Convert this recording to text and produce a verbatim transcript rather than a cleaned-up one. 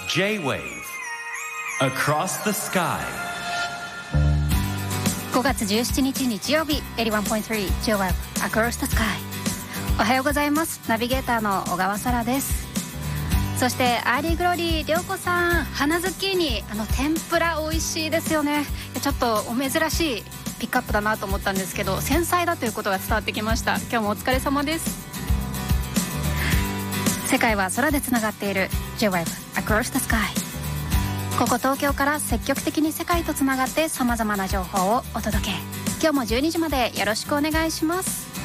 J-Wave Across the Sky ごがつじゅうしちにち日曜日 はちじゅういってんさん J-Wave Across the Sky。 おはようございます。ナビゲーターの小川沙羅です。そしてアーリーグローリー涼子さん、花ズッキーニ、あの天ぷら美味しいですよね。ちょっとお珍しいピックアップだなと思ったんですけど、繊細だということが伝わってきました。今日もお疲れ様です。世界は空でつながっている J-Wave Across the Sky。 ここ東京から積極的に世界とつながってさまざまな情報をお届け。今日もじゅうにじまでよろしくお願いします。